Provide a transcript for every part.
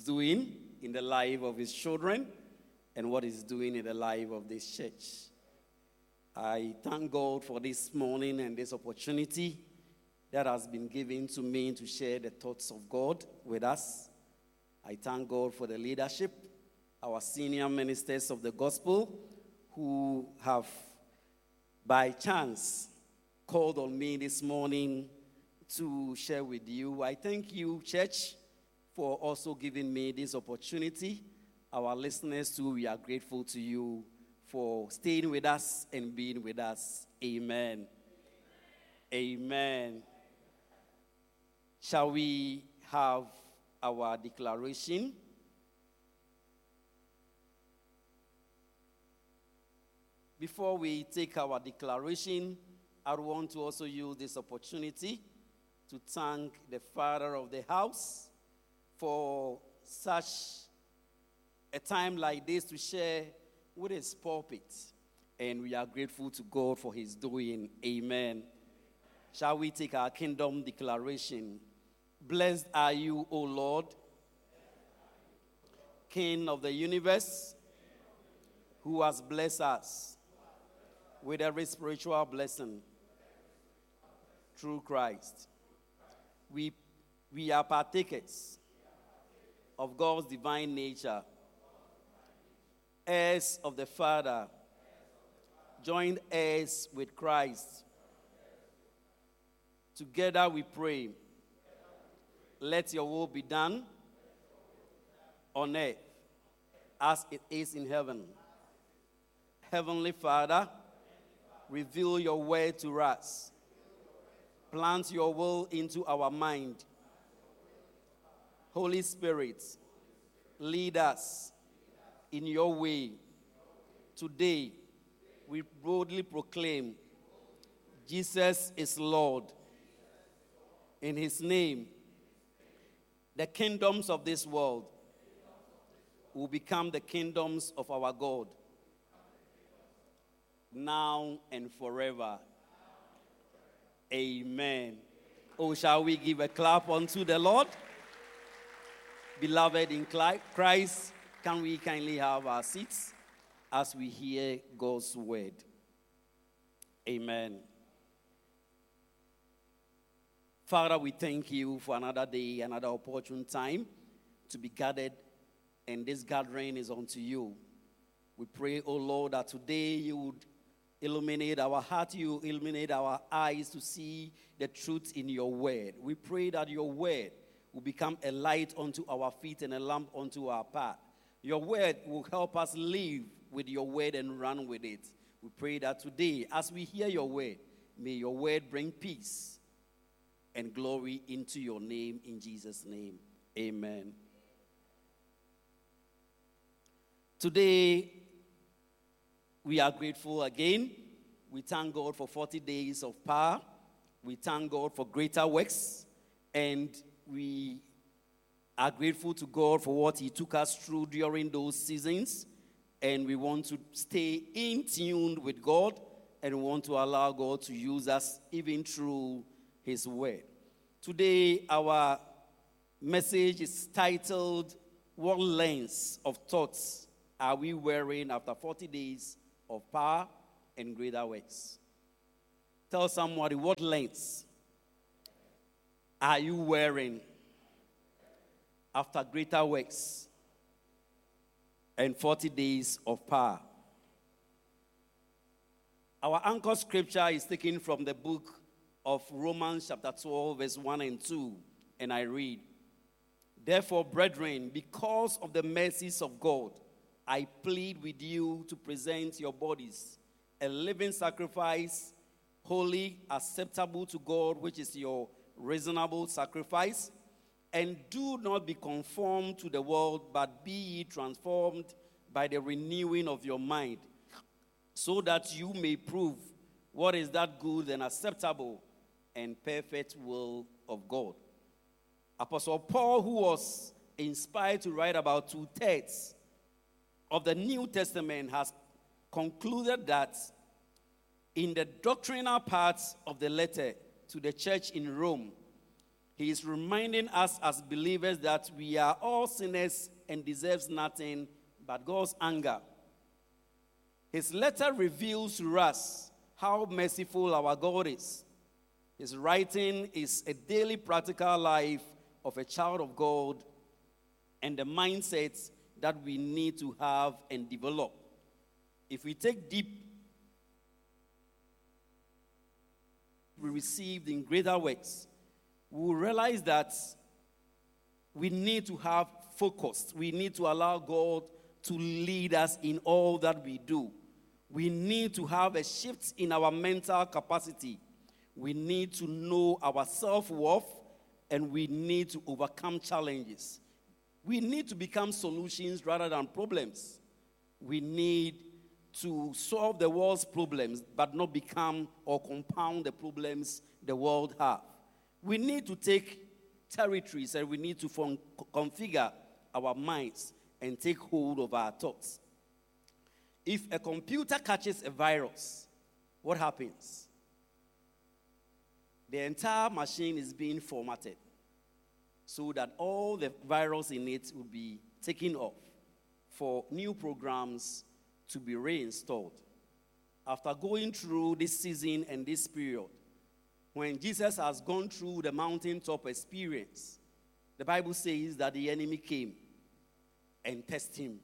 doing in the life of his children and what he's doing in the life of this church. I thank God for this morning and this opportunity that has been given to me to share the thoughts of God with us. I thank God for the leadership, our senior ministers of the gospel, who have, by chance, called on me this morning to share with you. I thank you, church, for also giving me this opportunity. Our listeners, too, we are grateful to you for staying with us and being with us. Amen. Amen. Shall we have our declaration? Before we take our declaration, I want to also use this opportunity to thank the father of the house for such a time like this to share with his pulpit. And we are grateful to God for his doing. Amen. Shall we take our kingdom declaration? Blessed are you, O Lord, King of the universe, who has blessed us with every spiritual blessing through Christ. We are partakers of God's divine nature, heirs of the Father, joined heirs with Christ. Together we pray, let your will be done on earth as it is in heaven. Heavenly Father, reveal your word to us. Plant your will into our mind. Holy Spirit, lead us in your way. Today, we boldly proclaim Jesus is Lord. In his name, the kingdoms of this world will become the kingdoms of our God, now and forever. Amen. Oh, shall we give a clap unto the Lord? Beloved in Christ, can we kindly have our seats as we hear God's word? Amen. Father, we thank you for another day, another opportune time to be gathered, and this gathering is unto you. We pray, O Lord, that today you would illuminate our heart, you illuminate our eyes to see the truth in your word. We pray that your word will become a light unto our feet and a lamp unto our path. Your word will help us live with your word and run with it. We pray that today, as we hear your word, may your word bring peace and glory into your name, in Jesus' name. Amen. Today, we are grateful again. We thank God for 40 days of power. We thank God for greater works. And we are grateful to God for what he took us through during those seasons. And we want to stay in tune with God, and we want to allow God to use us even through his word. Today, our message is titled, What Lens of Thoughts Are We Wearing After 40 Days of Power and Greater Works? Tell somebody, what lens are you wearing after greater works and 40 days of power? Our anchor scripture is taken from the book of Romans chapter 12, verse 1 and 2, and I read, Therefore, brethren, because of the mercies of God, I plead with you to present your bodies a living sacrifice, holy, acceptable to God, which is your reasonable sacrifice. And do not be conformed to the world, but be ye transformed by the renewing of your mind, so that you may prove what is that good and acceptable and perfect will of God. Apostle Paul, who was inspired to write about 2/3 of the New Testament, has concluded that in the doctrinal parts of the letter to the church in Rome, He is reminding us as believers that we are all sinners and deserves nothing but God's anger. His letter reveals to us how merciful our God is. His writing is a daily practical life of a child of God and the mindset that we need to have and develop. If we take deep, we received in greater works, we will realize that we need to have focus. We need to allow God to lead us in all that we do. We need to have a shift in our mental capacity. We need to know our self-worth, and we need to overcome challenges. We need to become solutions rather than problems. We need to solve the world's problems, but not become or compound the problems the world have. We need to take territories, and we need to configure our minds and take hold of our thoughts. If a computer catches a virus, what happens? The entire machine is being formatted so that all the virus in it will be taken off for new programs to be reinstalled. After going through this season and this period, when Jesus has gone through the mountaintop experience, the Bible says that the enemy came and tested him.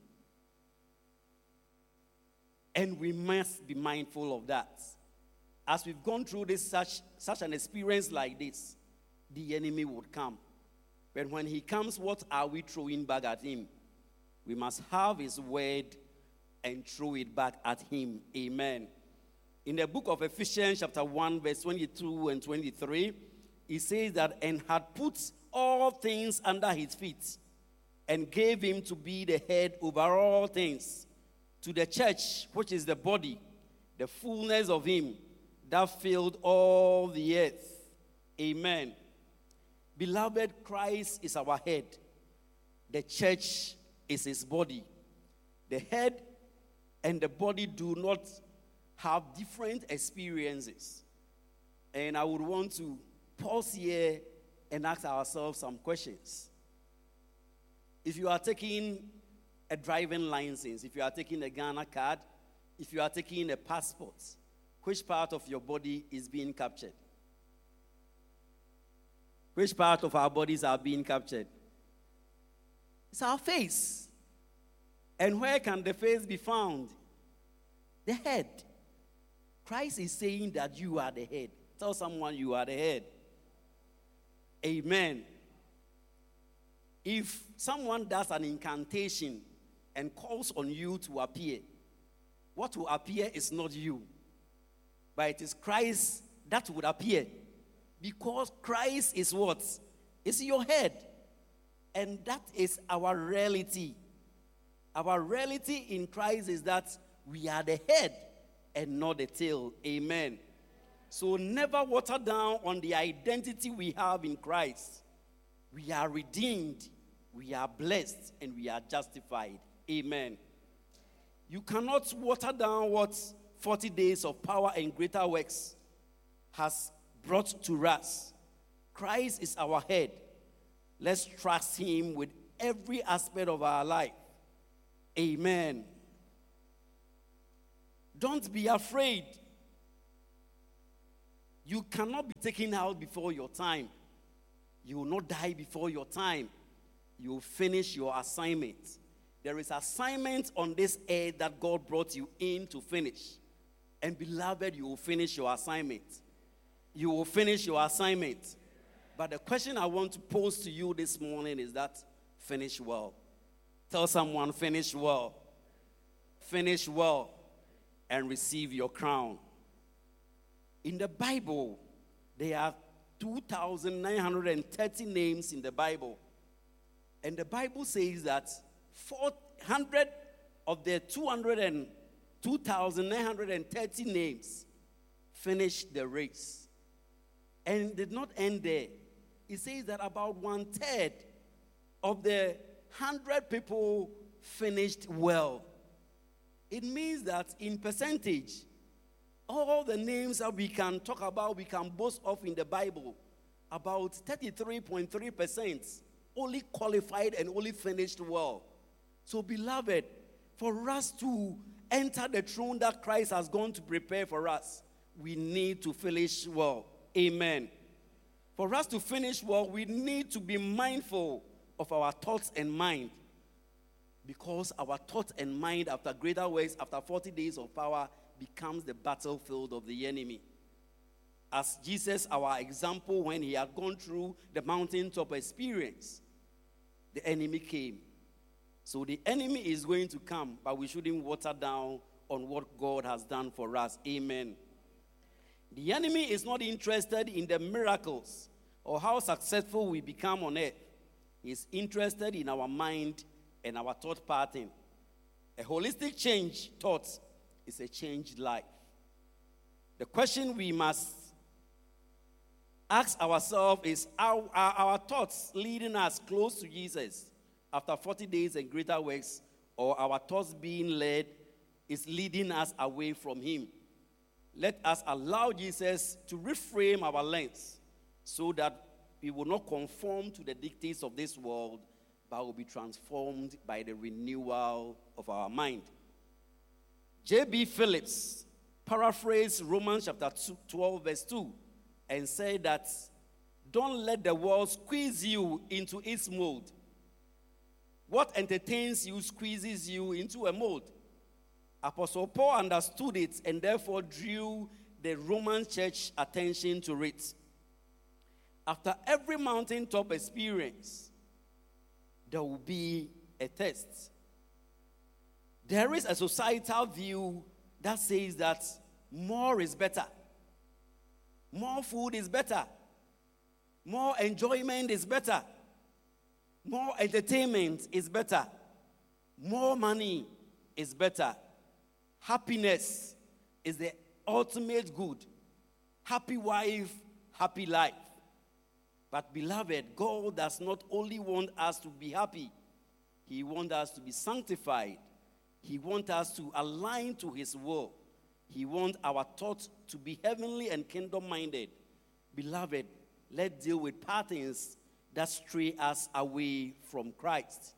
And we must be mindful of that. As we've gone through this such an experience like this, the enemy would come. But when he comes, what are we throwing back at him? We must have his word and throw it back at him. Amen. In the book of Ephesians chapter 1, verse 22 and 23, it says that, and had put all things under his feet, and gave him to be the head over all things, to the church, which is the body, the fullness of him that filled all the earth. Amen. Beloved, Christ is our head. The church is his body. The head and the body do not have different experiences. And I would want to pause here and ask ourselves some questions. If you are taking a driving license, if you are taking a Ghana card, if you are taking a passport, which part of your body is being captured? Which part of our bodies are being captured? It's our face. And where can the face be found? The head. Christ is saying that you are the head. Tell someone you are the head. Amen. If someone does an incantation and calls on you to appear, what will appear is not you, but it is Christ that would appear. Because Christ is what? Is your head. And that is our reality. Our reality in Christ is that we are the head and not the tail. Amen. So never water down on the identity we have in Christ. We are redeemed, we are blessed, and we are justified. Amen. You cannot water down what 40 days of power and greater works has brought to us. Christ is our head. Let's trust him with every aspect of our life. Amen. Don't be afraid. You cannot be taken out before your time. You will not die before your time. You will finish your assignment. There is assignment on this earth that God brought you in to finish. And beloved, you will finish your assignment. You will finish your assignment. But the question I want to pose to you this morning is that finish well. Tell someone, finish well. Finish well and receive your crown. In the Bible, there are 2,930 names in the Bible. And the Bible says that 400 of the 2,930 names finished the race. And it did not end there. It says that about 1/3 of the 100 people finished well. It means that in percentage, all the names that we can talk about, we can boast of in the Bible, about 33.3% only qualified and only finished well. So, beloved, for us to enter the throne that Christ has gone to prepare for us, we need to finish well. Amen. For us to finish well, we need to be mindful of our thoughts and mind. Because our thoughts and mind, after greater works, after 40 days of power, becomes the battlefield of the enemy. As Jesus, our example, when he had gone through the mountaintop experience, the enemy came. So the enemy is going to come, but we shouldn't water down on what God has done for us. Amen. The enemy is not interested in the miracles or how successful we become on earth. He is interested in our mind and our thought pattern. A holistic change thought is a changed life. The question we must ask ourselves is, are our thoughts leading us close to Jesus after 40 days and greater works, or our thoughts being led is leading us away from him? Let us allow Jesus to reframe our lens so that we will not conform to the dictates of this world, but will be transformed by the renewal of our mind. J.B. Phillips paraphrased Romans chapter 12, verse 2, and said that, don't let the world squeeze you into its mold. What entertains you squeezes you into a mold. Apostle Paul understood it and therefore drew the Roman church attention to it. After every mountaintop experience, there will be a test. There is a societal view that says that more is better. More food is better. More enjoyment is better. More entertainment is better. More money is better. Happiness is the ultimate good. Happy wife, happy life. But beloved, God does not only want us to be happy. He wants us to be sanctified. He wants us to align to his will. He wants our thoughts to be heavenly and kingdom-minded. Beloved, let's deal with patterns that stray us away from Christ.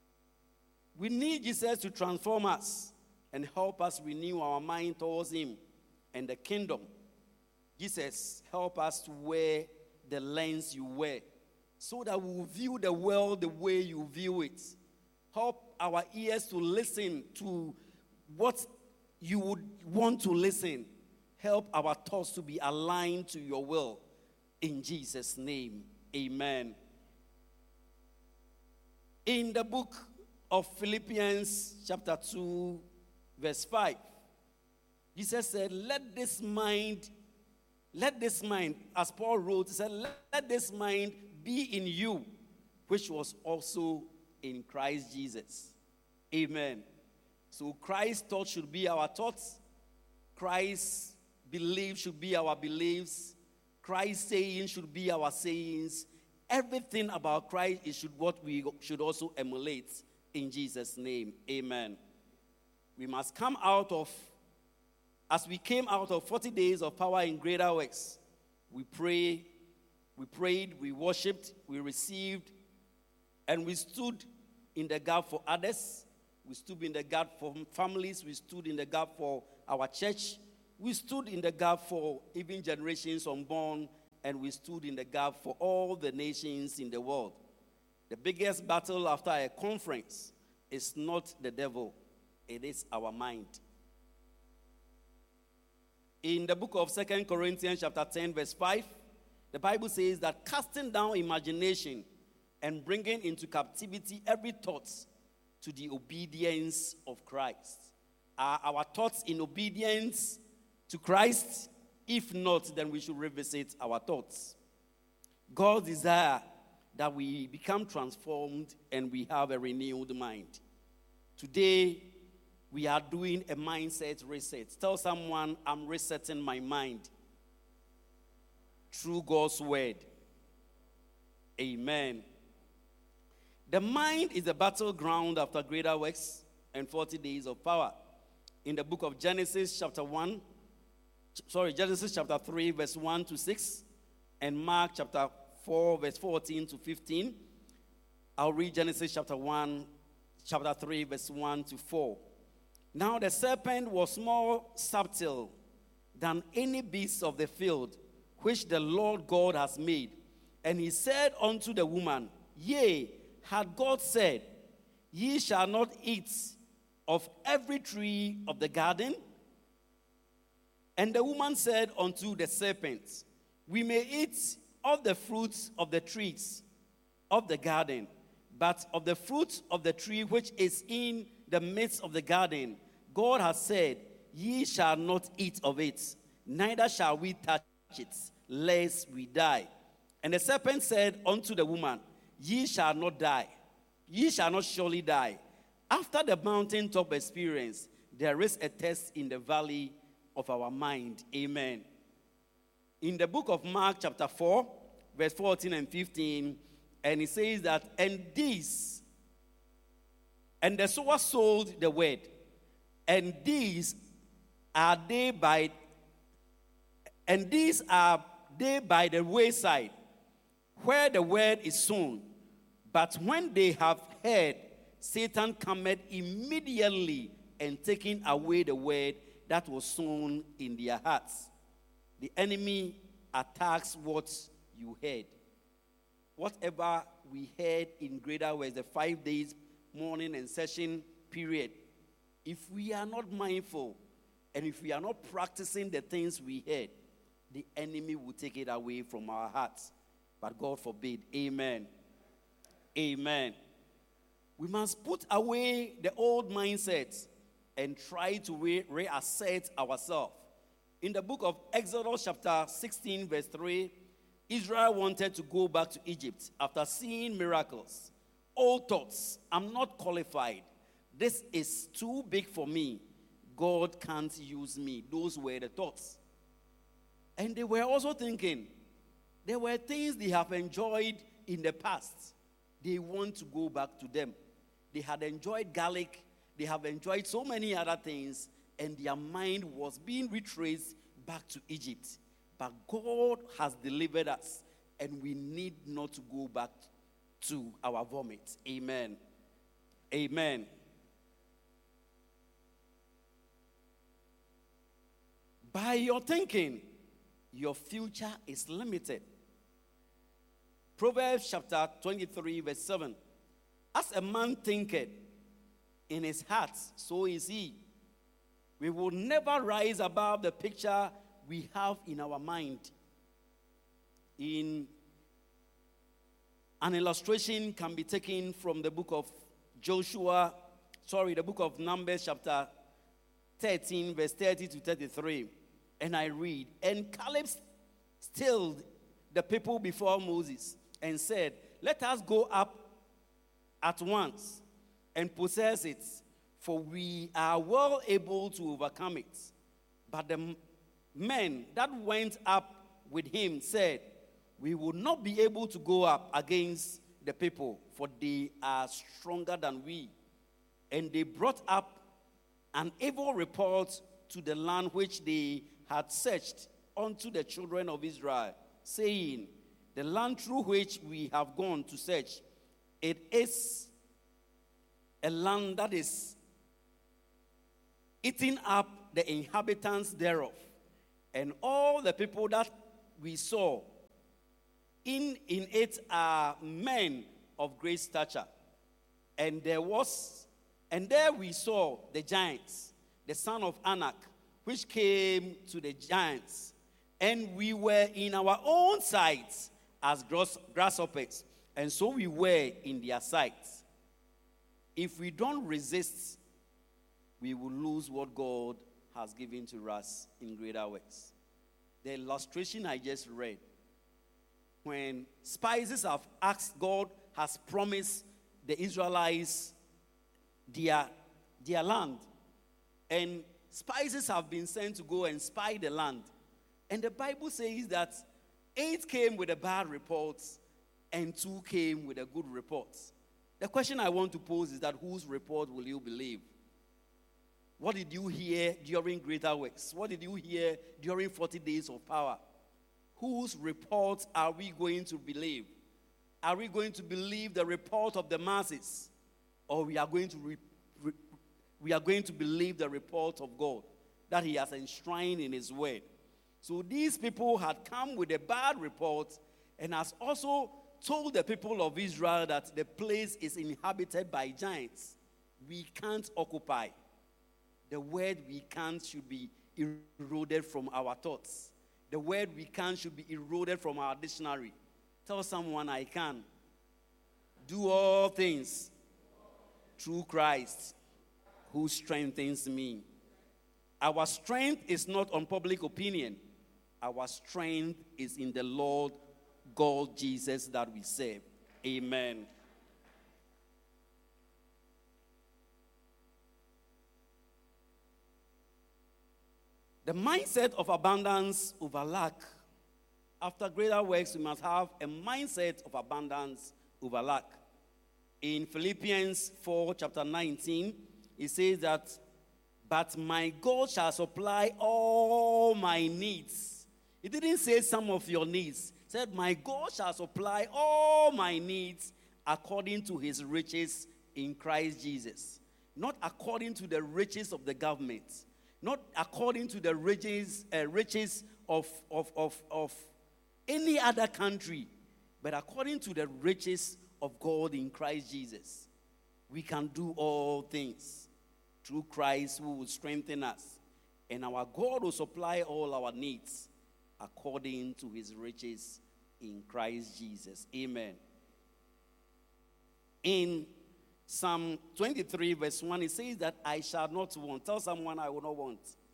We need Jesus to transform us and help us renew our mind towards him and the kingdom. Jesus, help us to wear the lens you wear so that we will view the world the way you view it. Help our ears to listen to what you would want to listen. Help our thoughts to be aligned to your will. In Jesus' name, amen. In the book of Philippians chapter 2, verse 5, Jesus said, let this mind, as Paul wrote, he said, let this mind be in you, which was also in Christ Jesus. Amen. So Christ's thoughts should be our thoughts. Christ's beliefs should be our beliefs. Christ's sayings should be our sayings. Everything about Christ is what we should also emulate in Jesus' name. Amen. We must come out of, as we came out of 40 days of power in greater works, we prayed, we worshipped, we received, and we stood in the gap for others. We stood in the gap for families. We stood in the gap for our church. We stood in the gap for even generations unborn, and we stood in the gap for all the nations in the world. The biggest battle after a conference is not the devil, it is our mind. In the book of 2 Corinthians chapter 10, verse 5, the Bible says that casting down imagination and bringing into captivity every thought to the obedience of Christ. Are our thoughts in obedience to Christ? If not, then we should revisit our thoughts. God desires that we become transformed and we have a renewed mind. Today, we are doing a mindset reset. Tell someone, I'm resetting my mind through God's word. Amen. The mind is the battleground after greater works and 40 days of power. In the book of Genesis chapter 3, verse 1 to 6, and Mark chapter 4, verse 14 to 15. I'll read Genesis chapter 3, verse 1 to 4. Now the serpent was more subtle than any beast of the field, which the Lord God has made. And he said unto the woman, Yea, had God said, Ye shall not eat of every tree of the garden? And the woman said unto the serpent, We may eat of the fruits of the trees of the garden, but of the fruit of the tree which is in the midst of the garden, God has said, Ye shall not eat of it, neither shall we touch it, lest we die. And the serpent said unto the woman, Ye shall not die. Ye shall not surely die. After the mountaintop experience, there is a test in the valley of our mind. Amen. In the book of Mark chapter 4, verse 14 and 15, and it says that, and the sower sowed the word, and these are they by the wayside, where the word is sown. But when they have heard, Satan cometh immediately and taking away the word that was sown in their hearts. The enemy attacks what you heard. Whatever we heard in Greater West, the 5 days morning and session period, if we are not mindful and if we are not practicing the things we heard, the enemy will take it away from our hearts. But God forbid. Amen. Amen. We must put away the old mindset and try to reassert ourselves. In the book of Exodus chapter 16 verse 3, Israel wanted to go back to Egypt after seeing miracles. Old thoughts, I'm not qualified. This is too big for me. God can't use me. Those were the thoughts. And they were also thinking, there were things they have enjoyed in the past. They want to go back to them. They had enjoyed garlic. They have enjoyed so many other things. And their mind was being retraced back to Egypt. But God has delivered us. And we need not to go back to our vomit. Amen. Amen. By your thinking, your future is limited. Proverbs chapter 23 verse 7. As a man thinketh in his heart, so is he. We will never rise above the picture we have in our mind. An illustration can be taken from the book of the book of Numbers chapter 13 verse 30 to 33. And I read, and Caleb stilled the people before Moses and said, Let us go up at once and possess it, for we are well able to overcome it. But the men that went up with him said, We will not be able to go up against the people, for they are stronger than we. And they brought up an evil report to the land which they had searched unto the children of Israel, saying, The land through which we have gone to search, it is a land that is eating up the inhabitants thereof. And all the people that we saw in it are men of great stature. And there we saw the giants, the son of Anak, which came to the giants, and we were in our own sights as grasshoppers, and so we were in their sights. If we don't resist, we will lose what God has given to us in greater works. The illustration I just read, when spices have asked, God has promised the Israelites their land, and spices have been sent to go and spy the land. And the Bible says that 8 came with a bad report and 2 came with a good report. The question I want to pose is that whose report will you believe? What did you hear during greater works? What did you hear during 40 days of power? whose report are we going to believe? Are we going to believe the report of the masses, or we are going to believe the report of God that He has enshrined in His word? So these people had come with a bad report and has also told the people of Israel that the place is inhabited by giants. We can't occupy. The word we can't should be eroded from our thoughts. The word we can should be eroded from our dictionary. Tell someone, I can do all things through Christ who strengthens me. Our strength is not on public opinion. Our strength is in the Lord God Jesus that we serve. Amen. The mindset of abundance over lack. After greater works, we must have a mindset of abundance over lack. In Philippians 4, chapter 19, it says that, but my God shall supply all my needs. It didn't say some of your needs. It said, my God shall supply all my needs according to His riches in Christ Jesus. Not according to the riches of the government. Not according to the riches of any other country, but according to the riches of God in Christ Jesus. We can do all things through Christ who will strengthen us. And our God will supply all our needs according to His riches in Christ Jesus. Amen. In Psalm 23 verse 1, it says that I shall not want. Tell someone, I will not want.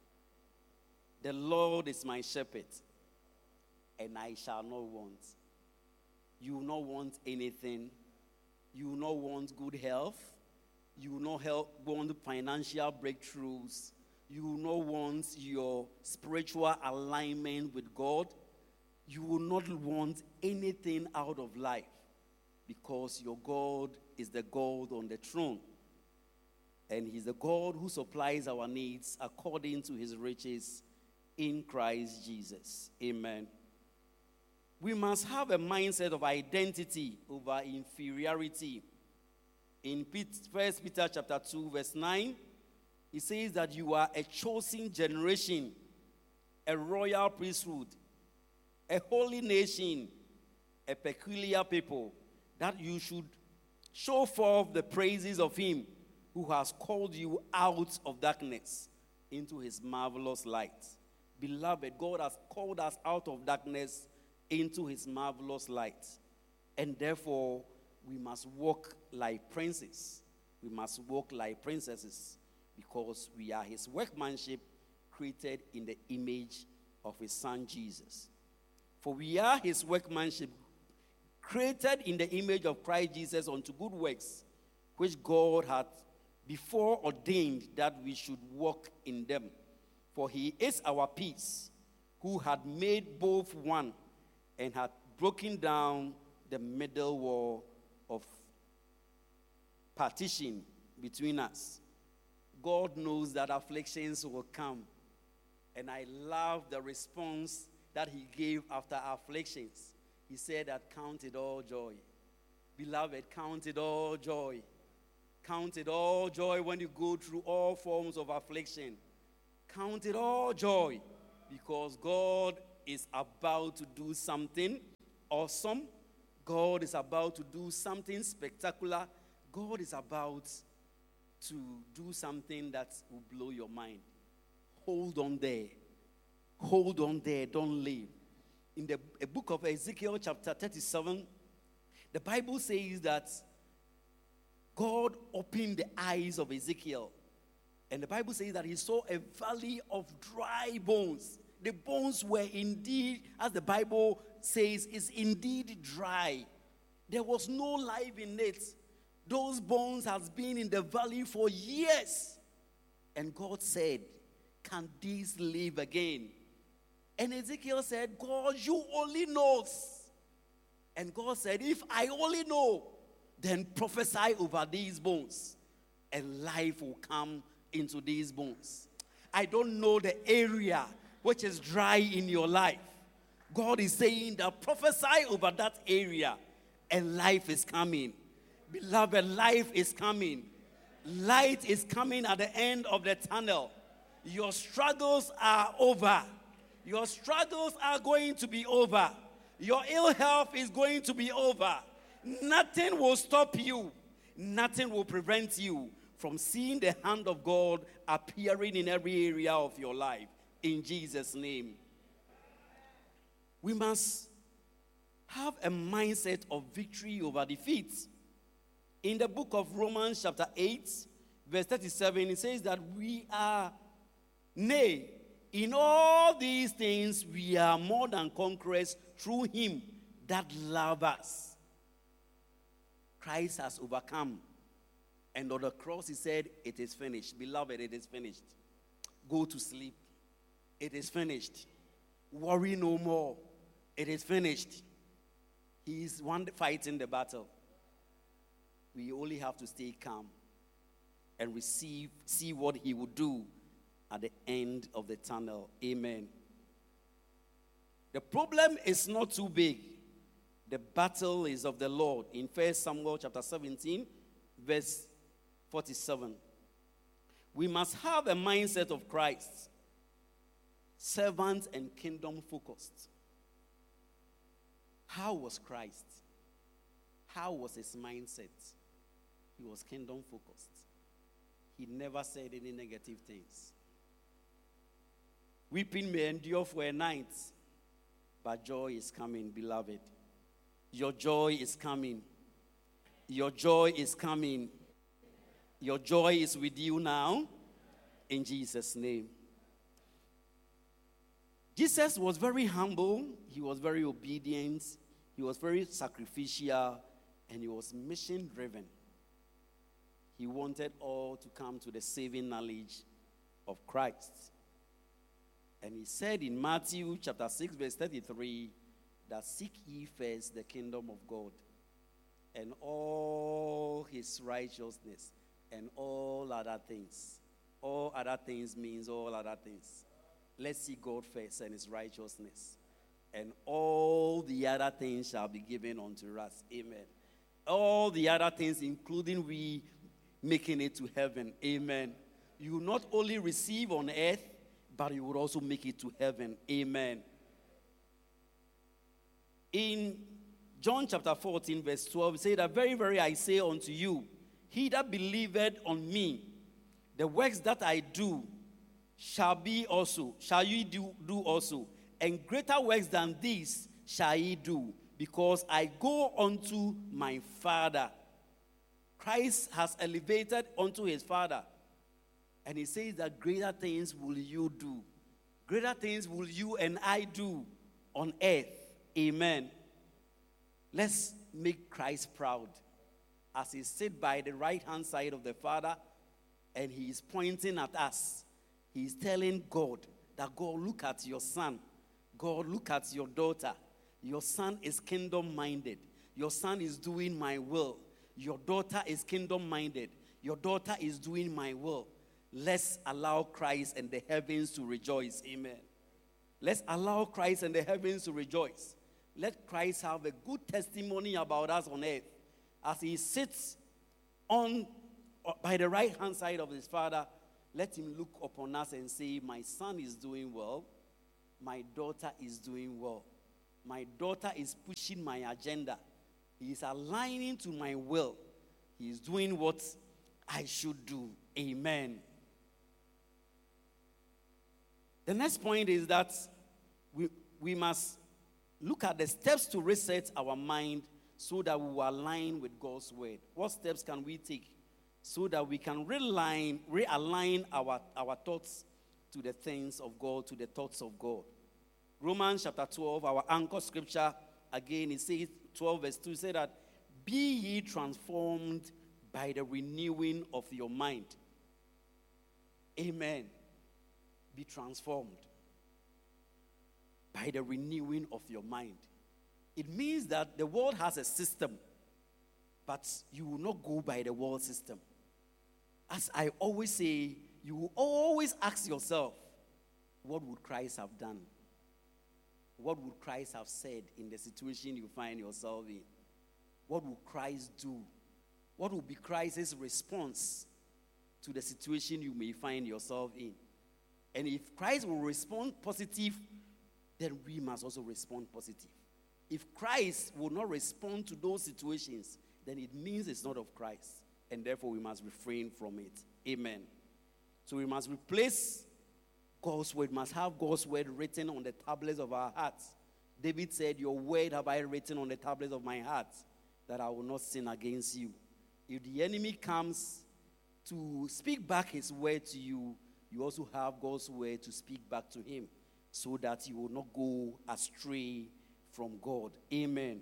The Lord is my shepherd, and I shall not want. You will not want anything. You will not want good health. You will not want financial breakthroughs. You will not want your spiritual alignment with God. You will not want anything out of life, because your God is the God on the throne. And He's the God who supplies our needs according to His riches in Christ Jesus. Amen. We must have a mindset of identity over inferiority. In 1 Peter chapter 2, verse 9, it says that you are a chosen generation, a royal priesthood, a holy nation, a peculiar people, that you should show forth the praises of Him who has called you out of darkness into His marvelous light. Beloved, God has called us out of darkness into His marvelous light. And therefore, we must walk like princes. We must walk like princesses, because we are His workmanship, created in the image of His Son Jesus. For we are His workmanship, created in the image of Christ Jesus unto good works, which God had before ordained that we should walk in them. For He is our peace, who had made both one, and had broken down the middle wall of partition between us. God knows that afflictions will come. And I love the response that He gave after afflictions. He said that count it all joy. Beloved, count it all joy. Count it all joy when you go through all forms of affliction. Count it all joy, because God is about to do something awesome. God is about to do something spectacular. God is about to do something that will blow your mind. Hold on there. Hold on there. Don't leave. In the book of Ezekiel chapter 37, the Bible says that God opened the eyes of Ezekiel. And the Bible says that he saw a valley of dry bones. The bones were indeed, as the Bible says, is indeed dry. There was no life in it. Those bones has been in the valley for years. And God said, can these live again? And Ezekiel said, God, you only knows. And God said, if I only know, then prophesy over these bones, and life will come into these bones. I don't know the area which is dry in your life, God is saying that prophesy over that area, and life is coming. Beloved, life is coming. Light is coming at the end of the tunnel. Your struggles are over. Your struggles are going to be over. Your ill health is going to be over. Nothing will stop you. Nothing will prevent you from seeing the hand of God appearing in every area of your life. In Jesus' name. We must have a mindset of victory over defeat. In the book of Romans chapter 8, verse 37, it says that we are, nay, in all these things we are more than conquerors through him that loved us. Christ has overcome. And on the cross he said, it is finished. Beloved, it is finished. Go to sleep. It is finished. Worry no more. It is finished. He is one fighting the battle. We only have to stay calm and see what he will do at the end of the tunnel. Amen. The problem is not too big. The battle is of the Lord. In 1 Samuel chapter 17, verse 47. We must have a mindset of Christ, servant and kingdom focused. How was Christ? How was his mindset? He was kingdom focused. He never said any negative things. Weeping may endure for a night, but joy is coming, beloved. Your joy is coming. Your joy is coming. Your joy is with you now, in Jesus' name. Jesus was very humble, he was very obedient, he was very sacrificial, and he was mission-driven. He wanted all to come to the saving knowledge of Christ. And he said in Matthew chapter 6, verse 33, that seek ye first the kingdom of God and all his righteousness and all other things. All other things means all other things. Let's see God first and his righteousness. And all the other things shall be given unto us. Amen. All the other things, including we making it to heaven. Amen. You will not only receive on earth, but you will also make it to heaven. Amen. In John chapter 14, verse 12, it says that very, very I say unto you, he that believeth on me, the works that I do shall ye do also, and greater works than these shall ye do, because I go unto my Father. Christ has elevated unto his Father. And he says that greater things will you do. Greater things will you and I do on earth. Amen. Let's make Christ proud as he sits by the right-hand side of the Father and he is pointing at us. He is telling God that, God, look at your son. God, look at your daughter. Your son is kingdom-minded. Your son is doing my will. Your daughter is kingdom-minded. Your daughter is doing my will. Let's allow Christ and the heavens to rejoice. Amen. Let's allow Christ and the heavens to rejoice. Let Christ have a good testimony about us on earth as he sits by the right-hand side of his Father. Let him look upon us and say, my son is doing well. My daughter is doing well. My daughter is pushing my agenda. He is aligning to my will. He is doing what I should do. Amen. The next point is that we must look at the steps to reset our mind so that we will align with God's word. What steps can we take so that we can realign our thoughts to the things of God, to the thoughts of God? Romans chapter 12, our anchor scripture, again, it says, 12 verse 2, say that, be ye transformed by the renewing of your mind. Amen. Be transformed by the renewing of your mind. It means that the world has a system, but you will not go by the world system. As I always say, you will always ask yourself, what would Christ have done? What would Christ have said in the situation you find yourself in? What would Christ do? What would be Christ's response to the situation you may find yourself in? And if Christ will respond positive, then we must also respond positive. If Christ will not respond to those situations, then it means it's not of Christ. And therefore, we must refrain from it. Amen. So we must replace God's word, must have God's word written on the tablets of our hearts. David said, your word have I written on the tablets of my heart, that I will not sin against you. If the enemy comes to speak back his word to you, you also have God's word to speak back to him, so that you will not go astray from God. Amen.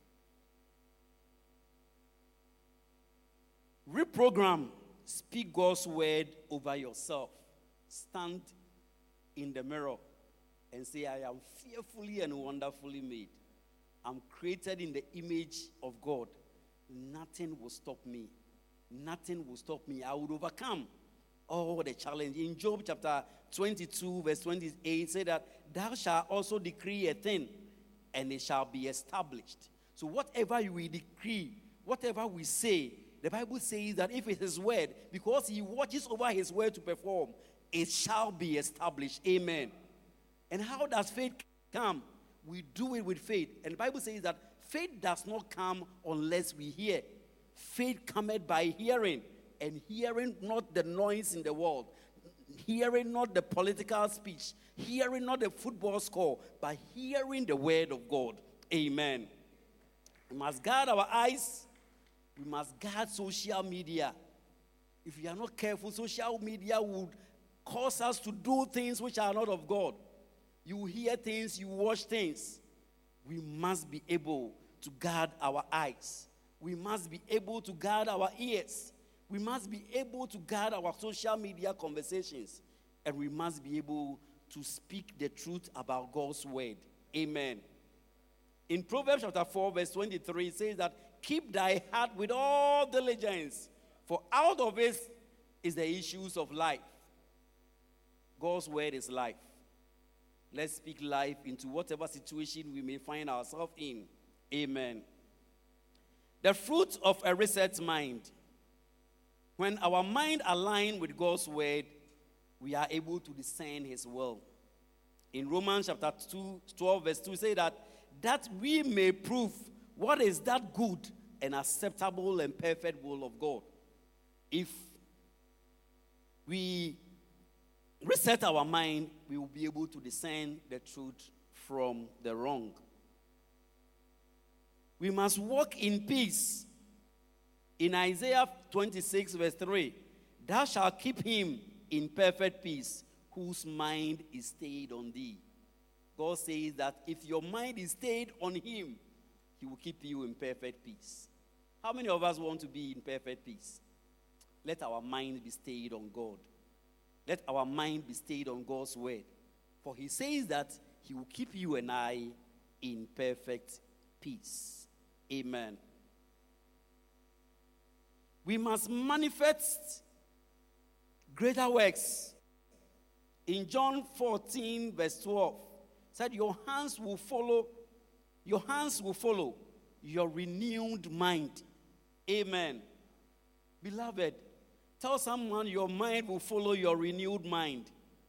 Reprogram. Speak God's word over yourself. Stand in the mirror and say, I am fearfully and wonderfully made. I'm created in the image of God. Nothing will stop me. Nothing will stop me. I would overcome all the challenge. In Job chapter 22, verse 28, say that thou shalt also decree a thing, and it shall be established. So whatever we decree, whatever we say, the Bible says that if it is word, because he watches over his word to perform, it shall be established. Amen. And how does faith come? We do it with faith. And the Bible says that faith does not come unless we hear. Faith cometh by hearing, and hearing not the noise in the world, hearing not the political speech, hearing not the football score, but hearing the word of God. Amen. We must guard our eyes. We must guard social media. If we are not careful, social media would cause us to do things which are not of God. You hear things, you watch things. We must be able to guard our eyes. We must be able to guard our ears. We must be able to guard our social media conversations. And we must be able to speak the truth about God's word. Amen. In Proverbs chapter 4, verse 23, it says that, keep thy heart with all diligence, for out of it is the issues of life. God's word is life. Let's speak life into whatever situation we may find ourselves in. Amen. The fruit of a reset mind. When our mind aligns with God's word, we are able to discern his will. In Romans chapter 12, verse 2, say that we may prove what is that good and acceptable and perfect will of God. If we reset our mind, we will be able to discern the truth from the wrong. We must walk in peace. In Isaiah 26, verse 3, thou shalt keep him in perfect peace, whose mind is stayed on thee. God says that if your mind is stayed on him, he will keep you in perfect peace. How many of us want to be in perfect peace? Let our mind be stayed on God. Let our mind be stayed on God's word. For he says that he will keep you and I in perfect peace. Amen. We must manifest greater works. In John 14, verse 12, said, your hands will follow your renewed mind. Amen. Beloved, tell someone your mind will follow your renewed mind.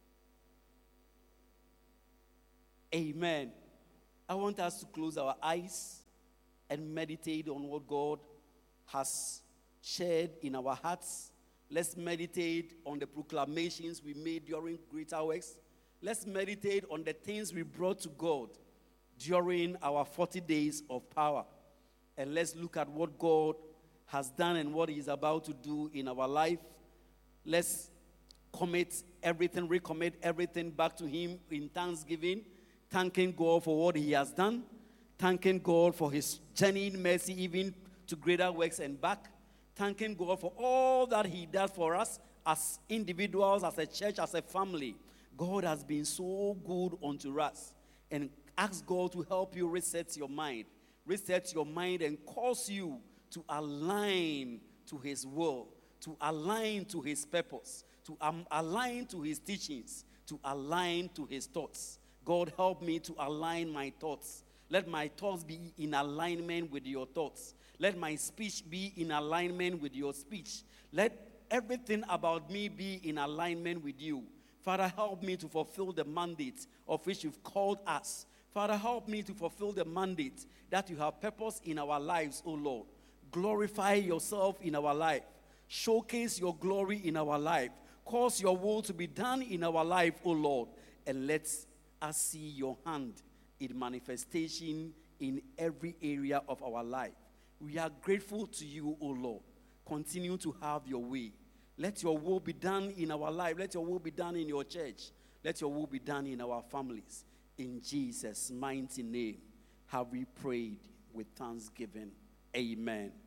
Amen. I want us to close our eyes and meditate on what God has shared in our hearts. Let's meditate on the proclamations we made during Greater Works. Let's meditate on the things we brought to God during our 40 days of power. And let's look at what God has done and what he is about to do in our life. Let's recommit everything back to him in thanksgiving, thanking God for what he has done, thanking God for his journey in mercy even to Greater Works and back, thanking God for all that he does for us as individuals, as a church, as a family. God has been so good unto us. And ask God to help you reset your mind and cause you to align to his will, to align to his purpose, to align to his teachings, to align to his thoughts. God, help me to align my thoughts. Let my thoughts be in alignment with your thoughts. Let my speech be in alignment with your speech. Let everything about me be in alignment with you. Father, help me to fulfill the mandate of which you've called us. Father, help me to fulfill the mandate that you have purpose in our lives, O Lord. Glorify yourself in our life. Showcase your glory in our life. Cause your will to be done in our life, O Lord. And let us see your hand in manifestation in every area of our life. We are grateful to you, O Lord. Continue to have your way. Let your will be done in our life. Let your will be done in your church. Let your will be done in our families. In Jesus' mighty name have we prayed with thanksgiving. Amen.